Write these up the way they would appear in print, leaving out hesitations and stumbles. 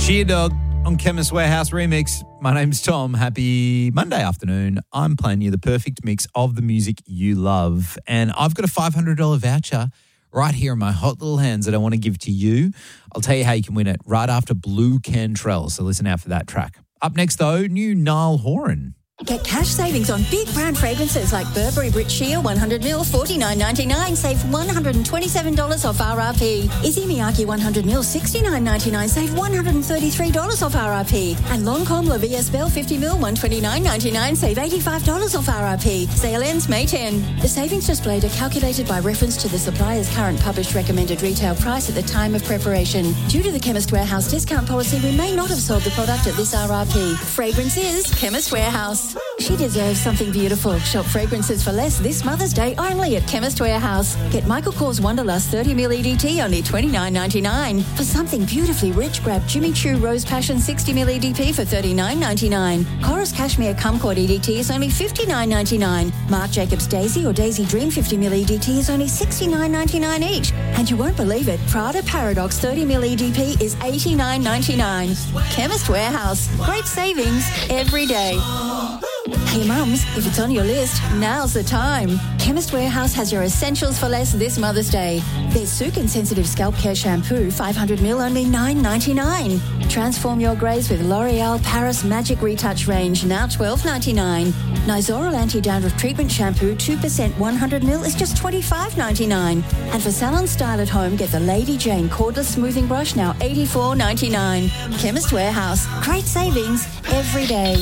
Sheer Dog on Chemist Warehouse Remix. My name's Tom. Happy Monday afternoon. I'm playing you the perfect mix of the music you love. And I've got a $500 voucher right here in my hot little hands that I want to give to you. I'll tell you how you can win it right after Blue Cantrell. So listen out for that track. Up next, though, new Niall Horan. Get cash savings on big brand fragrances like Burberry Brit Sheer 100ml, $49.99. Save $127 off RRP. Izzy Miyake 100ml, $69.99. Save $133 off RRP. And Lancôme La Vie Belle 50ml, $129.99. Save $85 off RRP. Sale ends May 10. The savings displayed are calculated by reference to the supplier's current published recommended retail price at the time of preparation. Due to the Chemist Warehouse discount policy, we may not have sold the product at this RRP. Fragrance is Chemist Warehouse. She deserves something beautiful. Shop fragrances for less this Mother's Day only at Chemist Warehouse. Get Michael Kors Wanderlust 30ml EDT only $29.99. For something beautifully rich, grab Jimmy Choo Rose Passion 60ml EDP for $39.99. Chorus Cashmere Kumquat EDT is only $59.99. Marc Jacobs Daisy or Daisy Dream 50ml EDT is only $69.99 each. And you won't believe it, Prada Paradox 30ml EDP is $89.99. Chemist Warehouse. Great savings every day. Hey mums, if it's on your list, now's the time. Chemist Warehouse has your essentials for less this Mother's Day. There's Sukin Sensitive Scalp Care Shampoo, 500ml, only $9.99. Transform your greys with L'Oreal Paris Magic Retouch range, now $12.99. Nizoral Anti-Dandruff Treatment Shampoo, 2% 100ml is just $25.99. And for salon style at home, get the Lady Jane Cordless Smoothing Brush, now $84.99. Chemist Warehouse. Great savings every day.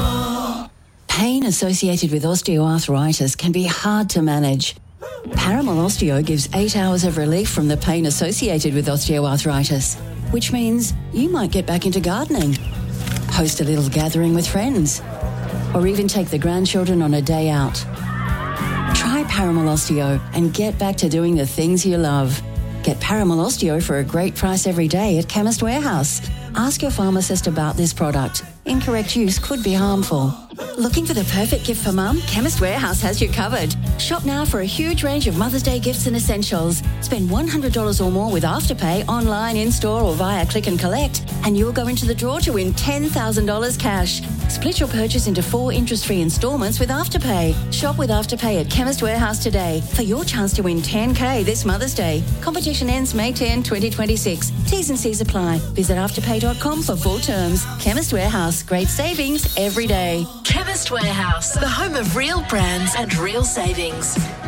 Pain associated with osteoarthritis can be hard to manage. Paramol Osteo gives 8 hours of relief from the pain associated with osteoarthritis, which means you might get back into gardening, host a little gathering with friends, or even take the grandchildren on a day out. Try Paramol Osteo and get back to doing the things you love. Get Paramol Osteo for a great price every day at Chemist Warehouse. Ask your pharmacist about this product. Incorrect use could be harmful. Looking for the perfect gift for mum? Chemist Warehouse has you covered. Shop now for a huge range of Mother's Day gifts and essentials. Spend $100 or more with Afterpay, online, in-store or via Click and Collect, and you'll go into the draw to win $10,000 cash. Split your purchase into 4 interest-free instalments with Afterpay. Shop with Afterpay at Chemist Warehouse today for your chance to win $10,000 this Mother's Day. Competition ends May 10, 2026. T's and C's apply. Visit afterpay.com for full terms. Chemist Warehouse. Great savings every day. Chemist Warehouse, the home of real brands and real savings.